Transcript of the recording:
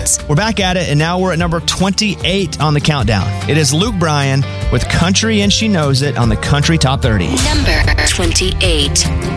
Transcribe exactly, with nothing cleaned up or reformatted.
tunes. We're back at it, and now we're at number twenty-eight on the countdown. It is Luke Bryan with Country and She Knows It on the Country Top thirty. Number twenty-eight.